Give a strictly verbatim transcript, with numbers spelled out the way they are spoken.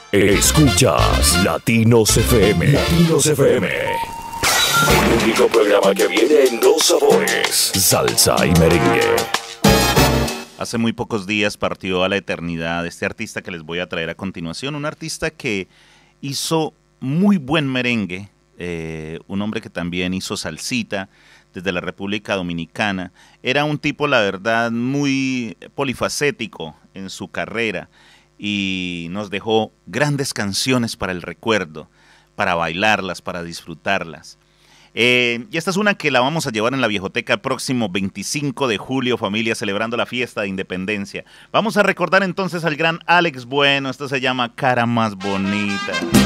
Escuchas Latinos F M. Latinos F M. El único programa que viene en dos sabores: salsa y merengue. Hace muy pocos días partió a la eternidad este artista que les voy a traer a continuación. Un artista que hizo muy buen merengue. Eh, un hombre que también hizo salsita desde la República Dominicana. Era un tipo, la verdad, muy polifacético en su carrera y nos dejó grandes canciones para el recuerdo, para bailarlas, para disfrutarlas. Eh, y esta es una que la vamos a llevar en la Viejoteca el próximo veinticinco de julio, familia, celebrando la fiesta de Independencia. Vamos a recordar entonces al gran Alex Bueno. Esto se llama Cara Más Bonita.